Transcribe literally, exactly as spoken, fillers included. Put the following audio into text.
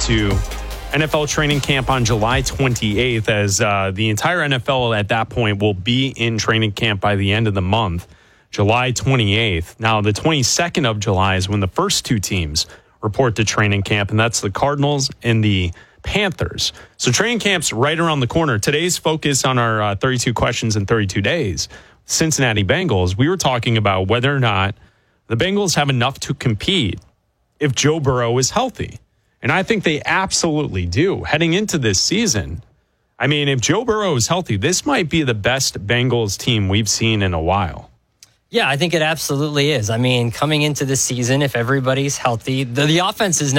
to N F L training camp on July twenty-eighth, as uh, the entire N F L at that point will be in training camp by the end of the month, July twenty-eighth. Now, the twenty-second of July is when the first two teams report to training camp, and that's the Cardinals and the Panthers. So training camp's right around the corner. Today's focus on our uh, thirty-two questions in thirty-two days, Cincinnati Bengals, we were talking about whether or not the Bengals have enough to compete if Joe Burrow is healthy. And I think they absolutely do. Heading into this season, I mean, if Joe Burrow is healthy, this might be the best Bengals team we've seen in a while. Yeah, I think it absolutely is. I mean, coming into this season, if everybody's healthy, the, the offense is